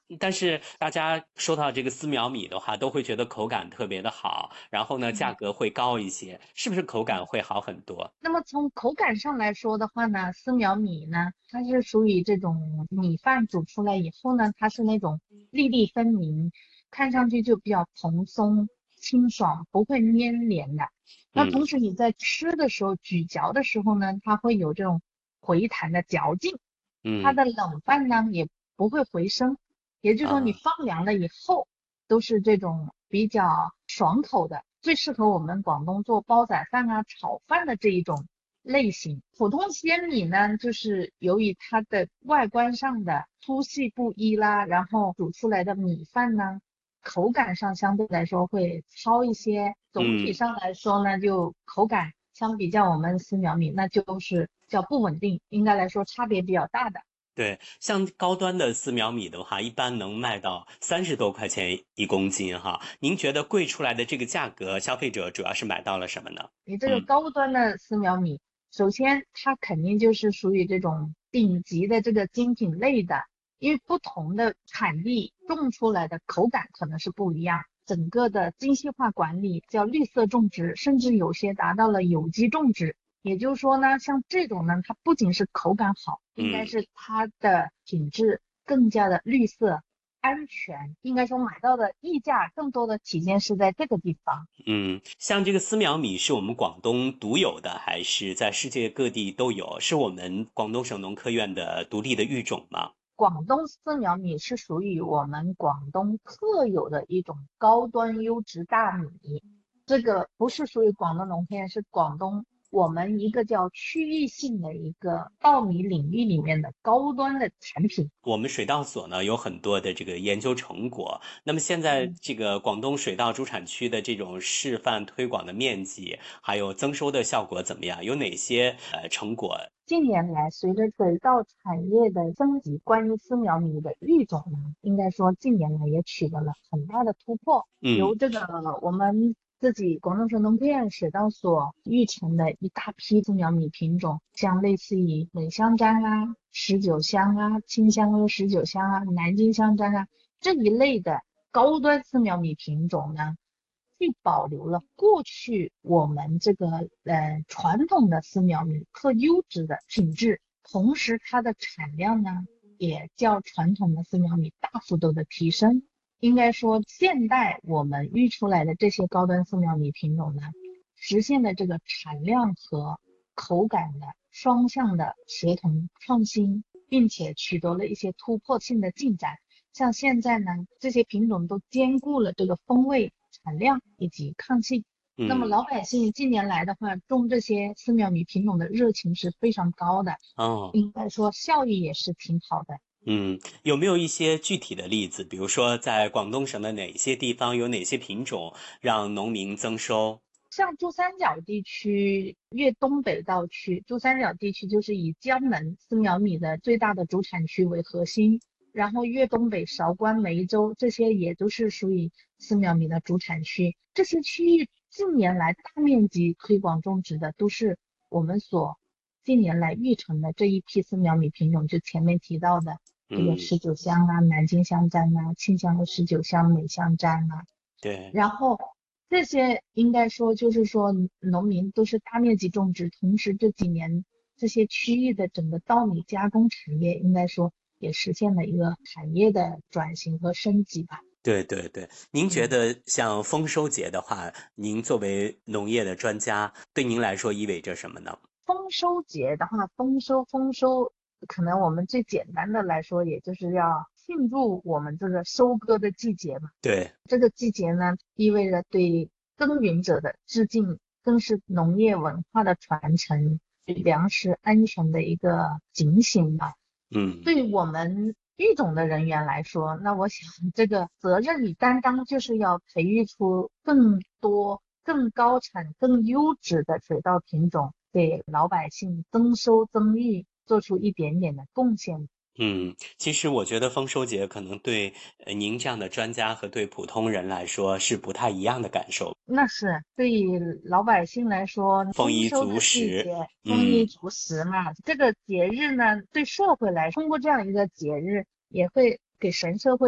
但是大家说到这个丝苗米的话，都会觉得口感特别的好，然后呢，价嗯格会高一些，是不是口感嗯。 会好很多？ 那么从口感上来说的话呢，丝苗米呢，它是属于这种米饭煮出来以后呢，它是那种粒粒分明，看上去就比较蓬松清爽，不会粘连的。那嗯同时你在吃的时候，咀嚼的时候呢，它会有这种回弹的嚼劲，它嗯的冷饭呢也不会回生，也就是说你啊。 放凉了以后都是这种比较爽口的，最适合我们广东做煲仔饭啊、炒饭的这一种类型。普通鲜米呢，就是由于它的外观上的粗细不一啦，然后煮出来的米饭呢，口感上相对来说会糙一些。总体嗯。 上来说呢，就口感相比较我们丝苗米，那就是叫不稳定，应该来说差别比较大的。 对，像高端的丝苗米的话，一般能卖到30多块钱1公斤哈。您觉得贵出来的这个价格，消费者主要是买到了什么呢？ 你这个嗯高端的丝苗米，首先它肯定就是属于这种顶级的这个精品类的，因为不同的产地种出来的口感可能是不一样，整个的精细化管理叫绿色种植，甚至有些达到了有机种植。也就是说呢，像这种呢，它不仅是口感好，应该嗯。 是它的品质更加的绿色安全，应该说买到的溢价更多的体现是在这个地方。 嗯，像这个丝苗米是我们广东独有的，还是在世界各地都有？是我们广东省农科院的独立的育种吗？ 广东丝苗米是属于我们广东特有的一种高端优质大米，这个不是属于广东农科院，是广东我们一个叫区域性的一个稻米领域里面的高端的产品。 我们水稻所呢有很多的这个研究成果。那么现在这个广东水稻主产区的这种示范推广的面积，还有增收的效果怎么样？有哪些成果？ 近年来，随着水稻产业的升级，关于丝苗米的育种呢，应该说近年来也取得了很大的突破。由嗯这个我们自己广东省农科院水稻所育成的一大批丝苗米品种，像类似于美香樟啊、十九香啊、清香和十九香啊、南京香樟啊这一类的高端丝苗米品种呢，既保留了过去我们这个传统的丝苗米特优质的品质，同时它的产量呢也较传统的丝苗米大幅度的提升。应该说，现代我们育出来的这些高端丝苗米品种呢，实现了这个产量和口感的双向的协同创新，并且取得了一些突破性的进展。像现在呢，这些品种都兼顾了这个风味、产量以及抗性。那么嗯。 老百姓近年来的话，种这些丝苗米品种的热情是非常高的， 哦。 应该说效益也是挺好的。 嗯，有没有一些具体的例子？比如说，在广东省的哪些地方有哪些品种让农民增收？ 像珠三角地区越东北道区，珠三角地区就是以江门丝苗米的最大的主产区为核心，然后越东北韶关、梅州这些也都是属于丝苗米的主产区。这些区域近年来大面积推广种植的都是我们所近年来育成的这一批丝苗米品种，就前面提到的这个嗯， 十九香啊、南京香樟啊、清香的十九香、美香樟啊。 对。 然后这些应该说就是说农民都是大面积种植，同时这几年这些区域的整个稻米加工产业应该说也实现了一个产业的转型和升级吧。 对对对，您觉嗯。 得像丰收节的话，您作为农业的专家，对您来说意味着什么呢？ 丰收节的话，丰收，可能我们最简单的来说，也就是要庆祝我们这个收割的季节嘛。 对。 这个季节呢，意味着对耕耘者的致敬，更是农业文化的传承，对粮食安全的一个警醒吧。 嗯。 对我们育种的人员来说，那我想这个责任与担当就是要培育出更多、更高产、更优质的水稻品种，给老百姓增收增益做出一点点的贡献。 嗯，其实我觉得丰收节可能对您这样的专家和对普通人来说是不太一样的感受。 那是对于老百姓来说， 丰衣足丰收的季食。 节，丰衣嗯。 足食嘛。这个节日呢，对社会来说，通过这样一个节日，也会给神社会